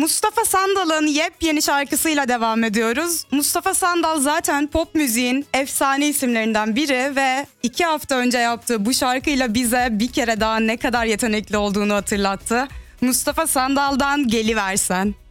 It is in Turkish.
Mustafa Sandal'ın yepyeni şarkısıyla devam ediyoruz. Mustafa Sandal zaten pop müziğin efsane isimlerinden biri ve 2 hafta önce yaptığı bu şarkıyla bize bir kere daha ne kadar yetenekli olduğunu hatırlattı. Mustafa Sandal'dan Geliversen.